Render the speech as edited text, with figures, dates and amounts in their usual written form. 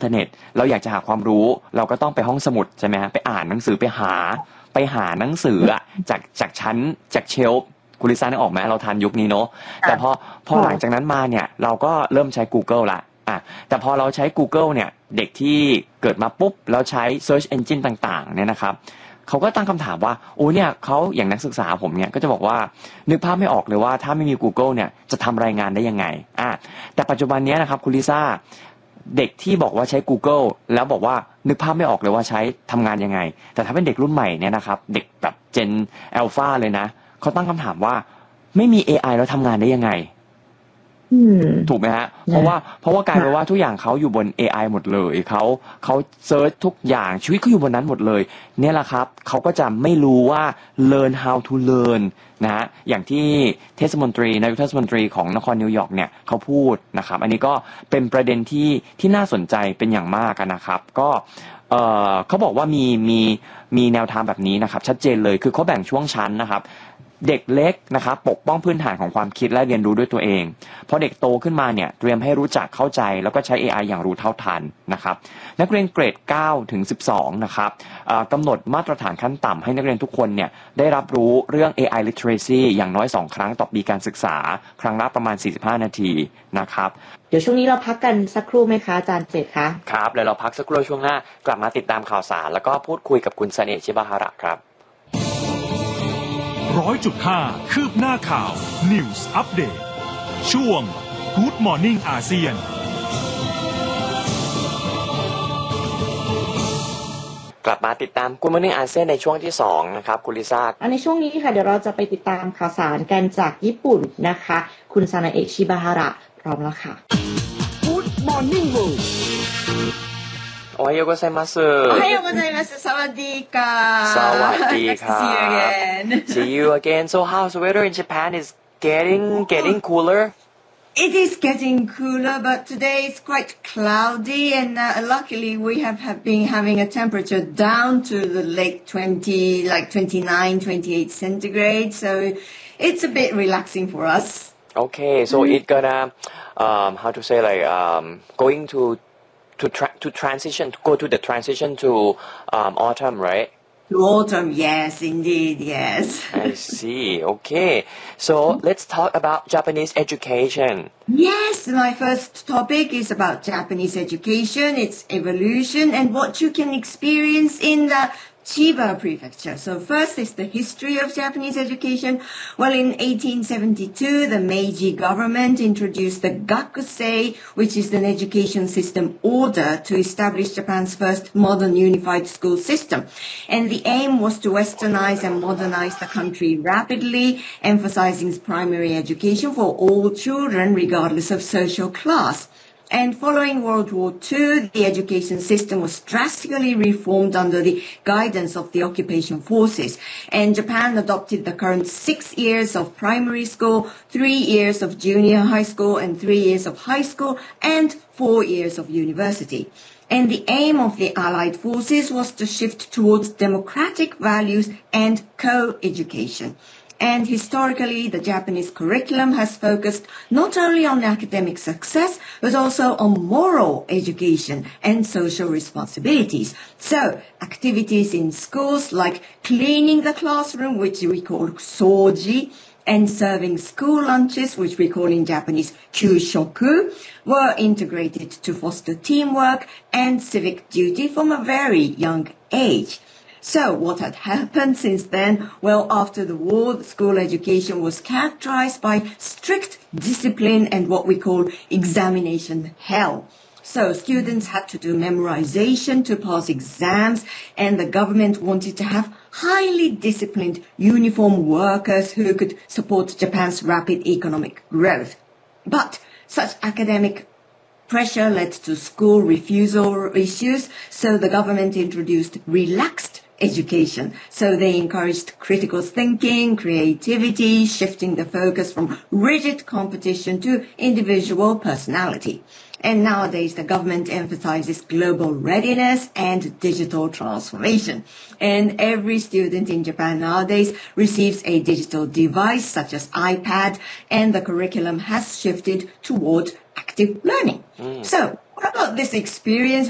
อินเทอร์เน็ตเราอยากจะหาความรู้เราก็ต้องไปห้องสมุดใช่ไหมฮะไปอ่านหนังสือไปหาหนังสืออะจากชั้นจากเชลฟ์คุณลิซ่านึกออกไหมเราทันยุคนี้เนาะแต่พอหลังจากนั้นมาเนี่ยเราก็เริ่มใช้ Google ละแต่พอเราใช้ Google เนี่ยเด็กที่เกิดมาปุ๊บแล้วใช้ Search Engine ต่างๆเนี่ยนะครับเขาก็ตั้งคำถามว่าโอ้เนี่ยเขาอย่างนักศึกษาผมเนี่ยก็จะบอกว่านึกภาพไม่ออกเลยว่าถ้าไม่มี Google เนี่ยจะทำรายงานได้ยังไงแต่ปัจจุบันนี้นะครับคุณลิซ่าเด็กที่บอกว่าใช้ Google แล้วบอกว่านึกภาพไม่ออกเลยว่าใช้ทำงานยังไงแต่ถ้าเป็นเด็กรุ่นใหม่เนี่ยนะครับเด็กแบบ Gen Alpha เลยนะเขาตั้งคำถามว่าไม่มี AI แล้วทำงานได้ยังไงถูกไหมฮะเพราะว่ากลายเป็นว่าทุกอย่างเขาอยู่บน AI หมดเลยเขาเซิร์ชทุกอย่างชีวิตเขาอยู่บนนั้นหมดเลยเนี่ยแหละครับเขาก็จะไม่รู้ว่า learn how to learn นะฮะอย่างที่นายกเทศมนตรีของนครนิวยอร์กเนี่ยเขาพูดนะครับอันนี้ก็เป็นประเด็นที่น่าสนใจเป็นอย่างมากนะครับก็เขาบอกว่ามีแนวทางแบบนี้นะครับชัดเจนเลยคือเขาแบ่งช่วงชั้นนะครับเด็กเล็กนะครับปกป้องพื้นฐานของความคิดและเรียนรู้ด้วยตัวเองพอเด็กโตขึ้นมาเนี่ยเตรียมให้รู้จักเข้าใจแล้วก็ใช้ AI อย่างรู้เท่าทันนะครับนักเรียนเกรด9ถึง12นะครับกำหนดมาตรฐานขั้นต่ำให้นักเรียนทุกคนเนี่ยได้รับรู้เรื่อง AI literacy อย่างน้อย2ครั้งต่อปีการศึกษาครั้งละประมาณ45นาทีนะครับเดี๋ยวช่วงนี้เราพักกันสักครู่ไหมคะอาจารย์เจตคะครับเดี๋ยวเราพักสักครู่ช่วงหน้ากลับมาติดตามข่าวสารแล้วก็พูดคุยกับคุณเสน่ห์ชิบาฮาระครับ 100.5 คืบหน้าข่าว News Update ช่วง Good Morning อาเซียนกลับมาติดตามGood Morning อาเซียนในช่วงที่2นะครับคุณลิซ่าในช่วงนี้ค่ะเดี๋ยวเราจะไปติดตามข่าวสารกันจากญี่ปุ่นนะคะคุณซานาเอะชิบาฮาระพร้อมแล้วค่ะ Good Morning World โอไฮโอโกไซมัสโอไฮโอโกไซมัสสวัสดีค่ะสวัสดีครับ See you again See you again So how's the weather in Japan is getting cooler It is getting cooler but today it's quite cloudy and luckily we have been having a temperature down to the late 20 like 29 28 centigrade so it's a bit relaxing for us Okay so it gonna how to say like going to transition to go to the transition to autumn right to autumn yes indeed yes I see okay so let's talk about Japanese education yes my first topic is about Japanese education its evolution and what you can experience in the Chiba Prefecture. So first is the history of Japanese education. Well, in 1872, the Meiji government introduced the Gakusei, which is an education system order to establish Japan's first modern unified school system. And the aim was to westernize and modernize the country rapidly, emphasizing primary education for all children, regardless of social class. And following World War II, the education system was drastically reformed under the guidance of the occupation forces. And Japan adopted the current 6 years of primary school, 3 years of junior high school, and 3 years of high school, and 4 years of university. And the aim of the Allied forces was to shift towards democratic values and co-education. And historically, the Japanese curriculum has focused not only on academic success, but also on moral education and social responsibilities. So, activities in schools like cleaning the classroom, which we call soji, and serving school lunches, which we call in Japanese kyushoku, were integrated to foster teamwork and civic duty from a very young age. So what had happened since then? Well, after the war, the school education was characterized by strict discipline and what we call examination hell. So students had to do memorization to pass exams, and the government wanted to have highly disciplined uniform workers who could support Japan's rapid economic growth. But such academic pressure led to school refusal issues, so the government introduced relaxed education. So they encouraged critical thinking, creativity, shifting the focus from rigid competition to individual personality. And nowadays, the government emphasizes global readiness and digital transformation. And every student in Japan nowadays receives a digital device such as iPad, and the curriculum has shifted toward active learning. So, what about this experience